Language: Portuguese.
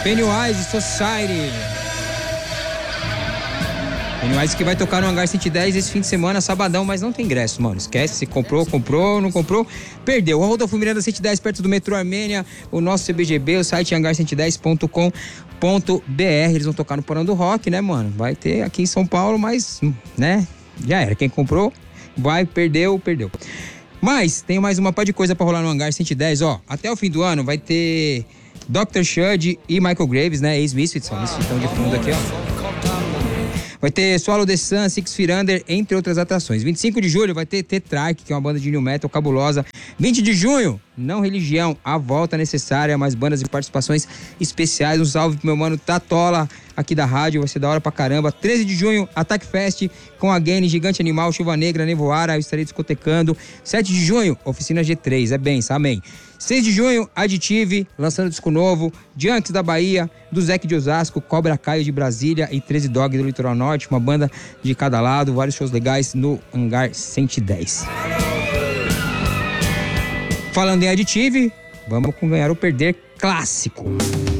Pennywise Society. Pennywise que vai tocar no Hangar 110 esse fim de semana, sabadão, mas não tem ingresso, mano. Esquece, se comprou, não comprou, perdeu. O Rodolfo Miranda 110, perto do metrô Armênia, o nosso CBGB, o site hangar110.com.br. Eles vão tocar no Porão do Rock, né, mano? Vai ter aqui em São Paulo, mas, né, já era. Quem comprou, perdeu. Mas tem mais uma pá de coisa pra rolar no Hangar 110, ó. Até o fim do ano vai ter Dr. Shud e Michael Graves, né, ex-Misfits, ó, estão de fundo aqui, ó. Vai ter Swallow the Sun, Six Feet Under, entre outras atrações. 25 de julho vai ter Tetrarch, que é uma banda de new metal cabulosa. 20 de junho, Não Religião, a volta necessária, mais bandas e participações especiais. Um salve pro meu mano Tatola, aqui da rádio, vai ser da hora pra caramba. 13 de junho, Attack Fest, com a Gane, Gigante Animal, Chuva Negra, Nevoara, eu estarei discotecando. 7 de junho, Oficina G3, é benção, amém. 6 de junho, Additive, lançando disco novo. Junks da Bahia, do Zeke de Osasco, Cobra Caio de Brasília e 13 Dog do Litoral Norte, uma banda de cada lado, vários shows legais no Hangar 110. Falando em Additive, vamos com Ganhar ou Perder clássico.